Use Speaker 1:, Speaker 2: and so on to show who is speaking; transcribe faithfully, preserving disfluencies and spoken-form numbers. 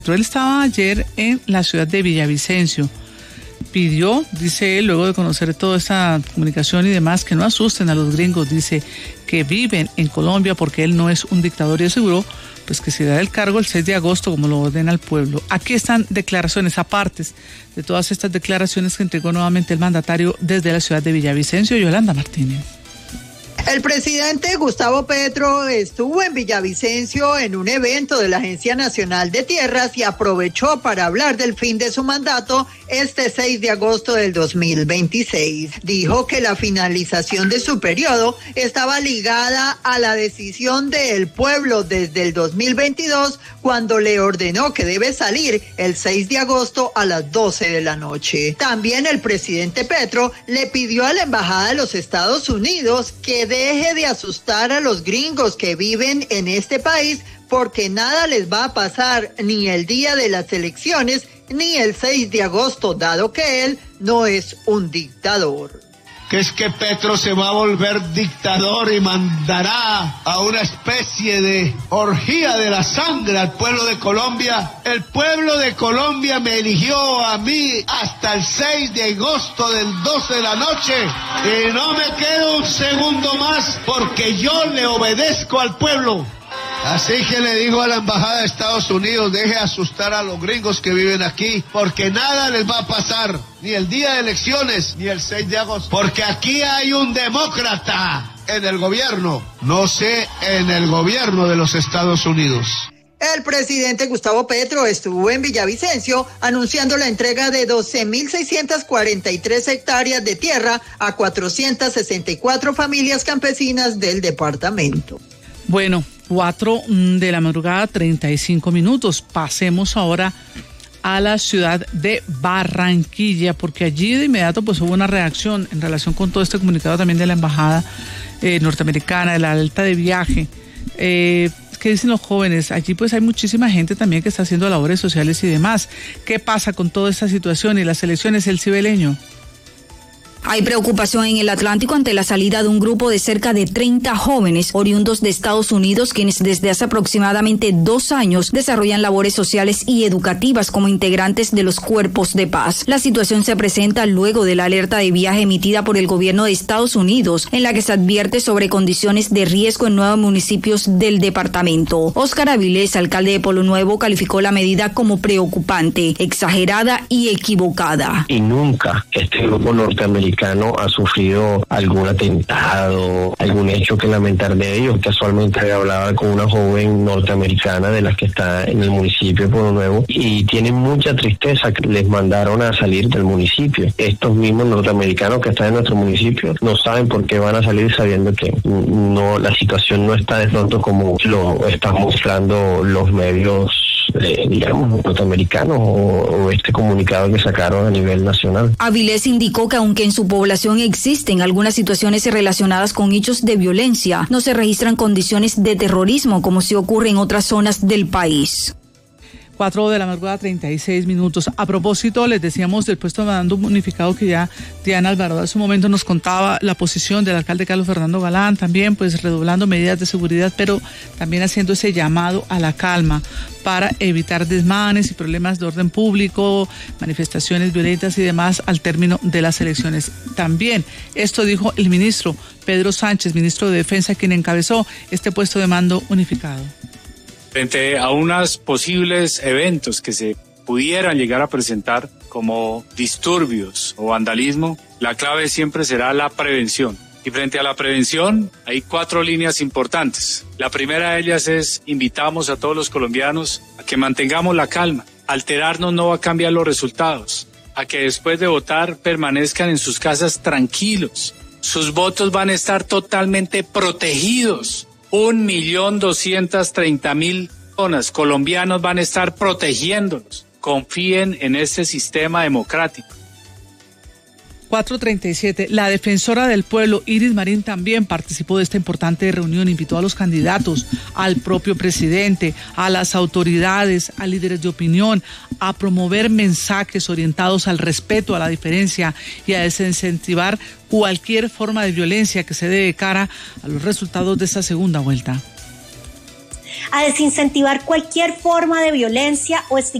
Speaker 1: Él estaba ayer en la ciudad de Villavicencio. Pidió, dice él, luego de conocer toda esta comunicación y demás, que no asusten a los gringos, dice que viven en Colombia porque él no es un dictador y aseguró pues que se da el cargo el seis de agosto como lo ordena el pueblo. Aquí están declaraciones apartes de todas estas declaraciones que entregó nuevamente el mandatario desde la ciudad de Villavicencio, Yolanda Martínez.
Speaker 2: El presidente Gustavo Petro estuvo en Villavicencio en un evento de la Agencia Nacional de Tierras y aprovechó para hablar del fin de su mandato este seis de agosto del dos mil veintiséis. Dijo que la finalización de su periodo estaba ligada a la decisión del pueblo desde el dos mil veintidós, cuando le ordenó que debe salir el seis de agosto a las doce de la noche. También el presidente Petro le pidió a la Embajada de los Estados Unidos que deje de asustar a los gringos que viven en este país, porque nada les va a pasar ni el día de las elecciones ni el seis de agosto, dado que él no es un dictador.
Speaker 3: Que es que Petro se va a volver dictador y mandará a una especie de orgía de la sangre al pueblo de Colombia. El pueblo de Colombia me eligió a mí hasta el seis de agosto del doce de la noche y no me quedo un segundo más porque yo le obedezco al pueblo. Así que le digo a la Embajada de Estados Unidos, deje asustar a los gringos que viven aquí, porque nada les va a pasar, ni el día de elecciones, ni el seis de agosto, porque aquí hay un demócrata en el gobierno, no sé, en el gobierno de los Estados Unidos.
Speaker 2: El presidente Gustavo Petro estuvo en Villavicencio anunciando la entrega de doce mil seiscientas cuarenta y tres hectáreas de tierra a cuatrocientas sesenta y cuatro familias campesinas del departamento.
Speaker 1: Bueno, cuatro de la madrugada, treinta y cinco minutos. Pasemos ahora a la ciudad de Barranquilla, porque allí de inmediato pues hubo una reacción en relación con todo este comunicado también de la embajada eh, norteamericana, de la alerta de viaje. Eh, ¿Qué dicen los jóvenes? Allí pues hay muchísima gente también que está haciendo labores sociales y demás. ¿Qué pasa con toda esta situación y las elecciones, el cibeleño?
Speaker 4: Hay preocupación en el Atlántico ante la salida de un grupo de cerca de treinta jóvenes oriundos de Estados Unidos, quienes desde hace aproximadamente dos años desarrollan labores sociales y educativas como integrantes de los cuerpos de paz. La situación se presenta luego de la alerta de viaje emitida por el gobierno de Estados Unidos, en la que se advierte sobre condiciones de riesgo en nueve municipios del departamento. Óscar Avilés, alcalde de Polo Nuevo, calificó la medida como preocupante, exagerada y equivocada.
Speaker 5: Y nunca este grupo norteamericano ha sufrido algún atentado, algún hecho que lamentar de ellos. Casualmente hablaba con una joven norteamericana de las que está en el municipio de Pueblo Nuevo y tienen mucha tristeza que les mandaron a salir del municipio. Estos mismos norteamericanos que están en nuestro municipio no saben por qué van a salir sabiendo que no, la situación no está de pronto como lo están mostrando los medios Eh, digamos, norteamericanos o, o este comunicado que sacaron a nivel nacional.
Speaker 4: Avilés indicó que aunque en su población existen algunas situaciones relacionadas con hechos de violencia, no se registran condiciones de terrorismo como sí ocurre en otras zonas del país.
Speaker 1: cuatro de la madrugada, treinta y seis minutos. A propósito, les decíamos del puesto de mando unificado que ya Diana Alvarado hace un momento nos contaba la posición del alcalde Carlos Fernando Galán, también pues redoblando medidas de seguridad, pero también haciendo ese llamado a la calma para evitar desmanes y problemas de orden público, manifestaciones violentas y demás al término de las elecciones. También esto dijo el ministro Pedro Sánchez, ministro de Defensa, quien encabezó este puesto de mando unificado.
Speaker 6: Frente a unos posibles eventos que se pudieran llegar a presentar como disturbios o vandalismo, la clave siempre será la prevención. Y frente a la prevención hay cuatro líneas importantes. La primera de ellas es: invitamos a todos los colombianos a que mantengamos la calma. Alterarnos no va a cambiar los resultados. A que después de votar permanezcan en sus casas tranquilos. Sus votos van a estar totalmente protegidos. Un millón doscientas treinta mil personas colombianos van a estar protegiéndolos. Confíen en este sistema democrático.
Speaker 1: cuatro treinta y siete. La defensora del pueblo, Iris Marín, también participó de esta importante reunión. Invitó a los candidatos, al propio presidente, a las autoridades, a líderes de opinión, a promover mensajes orientados al respeto, a la diferencia y a desincentivar cualquier forma de violencia que se dé de cara a los resultados de esta segunda vuelta.
Speaker 7: a desincentivar cualquier forma de violencia o estigmatización